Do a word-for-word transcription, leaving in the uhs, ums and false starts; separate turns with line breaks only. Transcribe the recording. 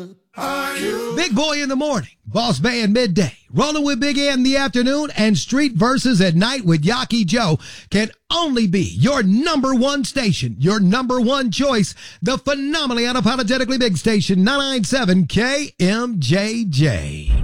Are you?
Big Boy in the morning, Boss Band midday, Rolling with Big A in the afternoon, and Street Verses at night with Yaki Joe can only be your number one station, your number one choice, the phenomenally unapologetically big station, nine ninety-seven K M J J.